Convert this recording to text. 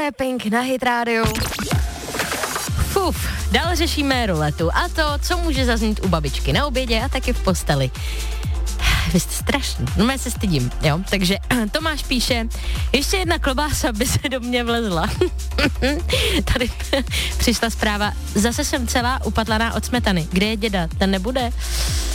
Pink na Hit Radio. Dál řešíme ruletu a to, co může zaznít u babičky na obědě a taky v posteli. Vy jste strašný, no já se stydím, jo. Takže Tomáš píše, ještě jedna klobása by se do mě vlezla. Tady přišla zpráva, zase jsem celá upatlaná od smetany. Kde je děda? Ten nebude?